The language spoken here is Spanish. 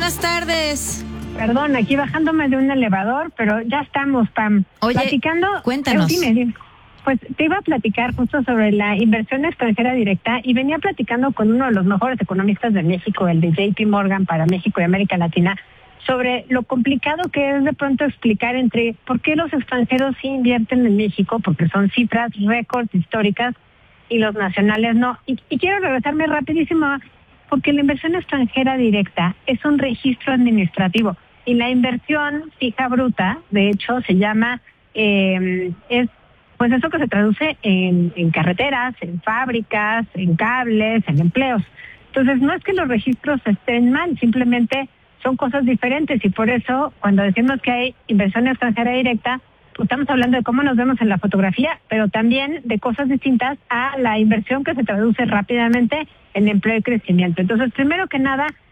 buenas tardes. Perdón, aquí bajándome de un elevador, pero ya estamos, Pam. Oye, platicando. cuéntanos. Dime. Pues te iba a platicar justo sobre la inversión extranjera directa y venía platicando con uno de los mejores economistas de México, el de JP Morgan para México y América Latina, sobre lo complicado que es de pronto explicar entre por qué los extranjeros sí invierten en México, porque son cifras récords históricas, y los nacionales no. Y quiero regresarme rapidísimo, porque la inversión extranjera directa es un registro administrativo y la inversión fija bruta, de hecho, se llama, es pues eso que se traduce en carreteras, en fábricas, en cables, en empleos. Entonces, no es que los registros estén mal, simplemente son cosas diferentes y por eso, cuando decimos que hay inversión extranjera directa, pues estamos hablando de cómo nos vemos en la fotografía, pero también de cosas distintas a la inversión que se traduce rápidamente en empleo y crecimiento. Entonces, primero que nada,